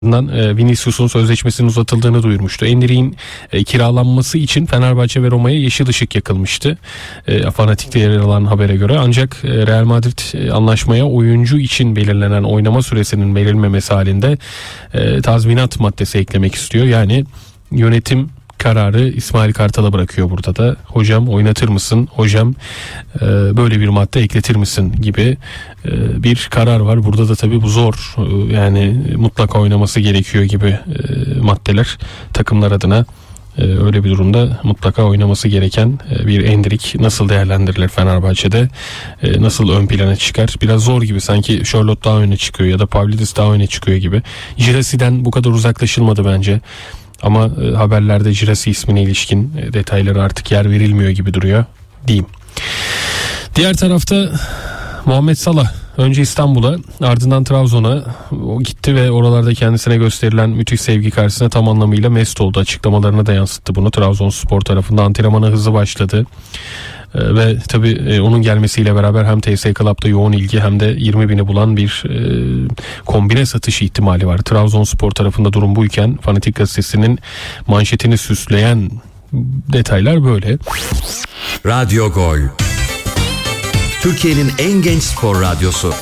Vinicius'un sözleşmesinin uzatıldığını duyurmuştu. Endrick'in kiralanması için Fenerbahçe ve Roma'ya yeşil ışık yakılmıştı. Fanatik'te yer alan habere göre. Ancak Real Madrid anlaşmaya oyuncu için belirlenen oynama süresinin verilmemesi halinde tazminat maddesi eklemek istiyor. Yani yönetim kararı İsmail Kartal'a bırakıyor burada da. Hocam oynatır mısın? Hocam böyle bir madde ekletir misin? Gibi bir karar var. Burada da tabii bu zor. Yani mutlaka oynaması gerekiyor gibi maddeler takımlar adına. Öyle bir durumda mutlaka oynaması gereken bir Endrick nasıl değerlendirilir Fenerbahçe'de? Nasıl ön plana çıkar? Biraz zor gibi, sanki Charlotte daha öne çıkıyor ya da Pavlidis daha öne çıkıyor gibi. Girasi'den bu kadar uzaklaşılmadı bence. Ama haberlerde Girasi ismine ilişkin detaylara artık yer verilmiyor gibi duruyor diyeyim. Diğer tarafta Muhammed Salah önce İstanbul'a, ardından Trabzon'a gitti ve oralarda kendisine gösterilen müthiş sevgi karşısında tam anlamıyla mest oldu. Açıklamalarına da yansıttı bunu. Trabzonspor tarafında antrenmana hızlı başladı. Ve tabii onun gelmesiyle beraber hem TS Club'da yoğun ilgi hem de 20.000'i bulan bir kombine satış ihtimali var. Trabzonspor tarafında durum buyken Fanatik Gazetesi'nin manşetini süsleyen detaylar böyle. Radyo Gol, Türkiye'nin en genç spor radyosu.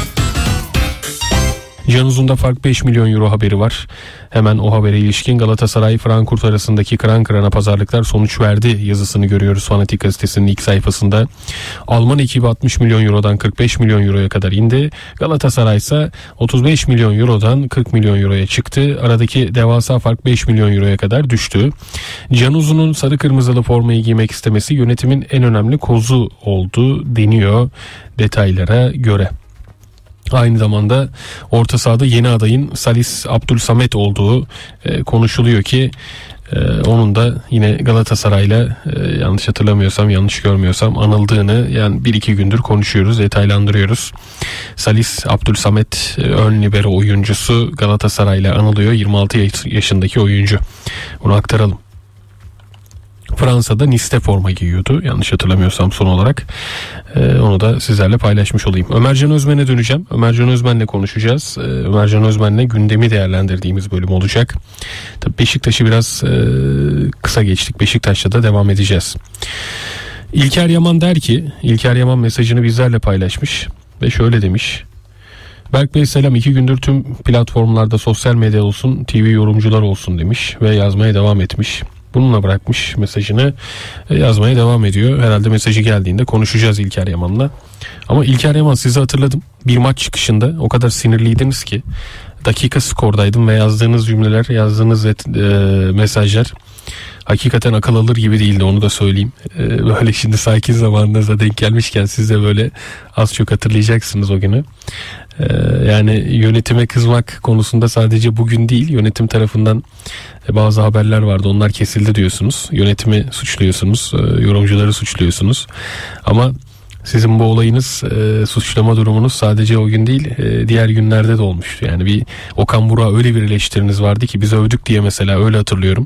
Can Uzun'da fark 5 milyon euro haberi var. Hemen o habere ilişkin Galatasaray Frankfurt arasındaki kıran kırana pazarlıklar sonuç verdi yazısını görüyoruz Fanatik Gazetesi'nin ilk sayfasında. Alman ekibi 60 milyon eurodan 45 milyon euroya kadar indi. Galatasaray ise 35 milyon eurodan 40 milyon euroya çıktı. Aradaki devasa fark 5 milyon euroya kadar düştü. Can Uzun'un sarı kırmızılı formayı giymek istemesi yönetimin en önemli kozu oldu deniyor detaylara göre. Aynı zamanda orta sahada yeni adayın Salis Abdülsamet olduğu konuşuluyor ki onun da yine Galatasaray'la yanlış hatırlamıyorsam, yanlış görmüyorsam anıldığını yani 1-2 gündür konuşuyoruz, detaylandırıyoruz. Salis Abdülsamet ön libero oyuncusu Galatasaray'la anılıyor, 26 yaşındaki oyuncu. Bunu aktaralım. Fransa'da Nice'te forma giyiyordu yanlış hatırlamıyorsam son olarak. Onu da sizlerle paylaşmış olayım. Ömercan Özmen'e döneceğim. Ömercan Özmen'le konuşacağız. Ömercan Özmen'le gündemi değerlendirdiğimiz bölüm olacak. Tabii Beşiktaş'ı biraz kısa geçtik. Beşiktaş'ta da devam edeceğiz. İlker Yaman der ki, İlker Yaman mesajını bizlerle paylaşmış ve şöyle demiş. Berk Bey selam, 2 gündür tüm platformlarda sosyal medya olsun, TV yorumcular olsun demiş ve yazmaya devam etmiş. Bununla bırakmış mesajını, yazmaya devam ediyor. Herhalde mesajı geldiğinde konuşacağız İlker Yaman'la. Ama İlker Yaman, sizi hatırladım. Bir maç çıkışında o kadar sinirliydiniz ki dakika skordaydım ve yazdığınız cümleler, yazdığınız mesajlar hakikaten akıl alır gibi değildi, onu da söyleyeyim. Böyle şimdi sakin zamanınıza denk gelmişken siz de böyle az çok hatırlayacaksınız o günü. Yani yönetime kızmak konusunda sadece bugün değil, yönetim tarafından bazı haberler vardı, onlar kesildi diyorsunuz. Yönetimi suçluyorsunuz, yorumcuları suçluyorsunuz. Ama sizin bu olayınız, suçlama durumunuz sadece o gün değil, diğer günlerde de olmuştu. Yani bir Okan Burak'a öyle bir eleştiriniz vardı ki biz övdük diye, mesela öyle hatırlıyorum.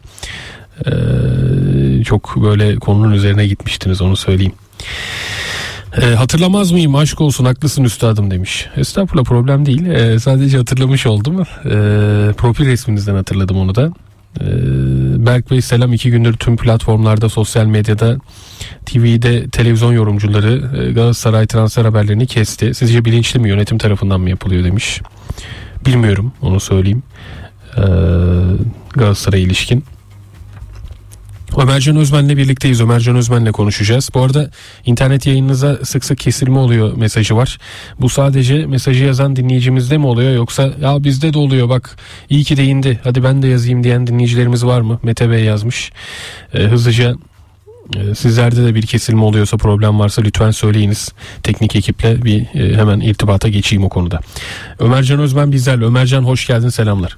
Çok böyle konunun üzerine gitmiştiniz, onu söyleyeyim. Hatırlamaz mıyım, aşk olsun, haklısın üstadım demiş. Estağfurullah, problem değil. Sadece hatırlamış oldum. Profil resminizden hatırladım onu da. Berk Bey selam, 2 gündür tüm platformlarda, sosyal medyada, TV'de televizyon yorumcuları Galatasaray transfer haberlerini kesti. Sizce bilinçli mi, yönetim tarafından mı yapılıyor demiş. Bilmiyorum, onu söyleyeyim. Galatasaray'a ilişkin. Ömercan Özmen'le birlikteyiz. Ömercan Özmen'le konuşacağız. Bu arada internet yayınınıza sık sık kesilme oluyor mesajı var. Bu sadece mesajı yazan dinleyicimizde mi oluyor, yoksa ya bizde de oluyor bak iyi ki de indi, hadi ben de yazayım diyen dinleyicilerimiz var mı? Mete Bey yazmış. Hızlıca sizlerde de bir kesilme oluyorsa, problem varsa lütfen söyleyiniz. Teknik ekiple bir hemen irtibata geçeyim o konuda. Ömercan Özmen bizlerle. Ömercan hoş geldin, selamlar.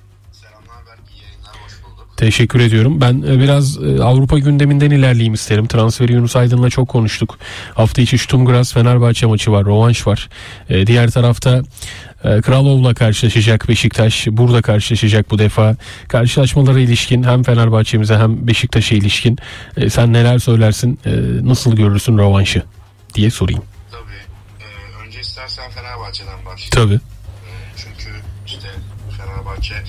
Teşekkür ediyorum. Ben biraz Avrupa gündeminden ilerleyeyim isterim. Transferi Yunus Aydın'la çok konuştuk. Hafta içi Sturm Graz Fenerbahçe maçı var. Rövanş var. Diğer tarafta Kralov'la karşılaşacak Beşiktaş. Burada karşılaşacak bu defa. Karşılaşmalara ilişkin hem Fenerbahçe'mize hem Beşiktaş'a ilişkin sen neler söylersin? Nasıl görürsün rövanşı diye sorayım. Tabii. Önce istersen Fenerbahçe'den başlayayım. Tabii. Çünkü işte Fenerbahçe Fenerbahçe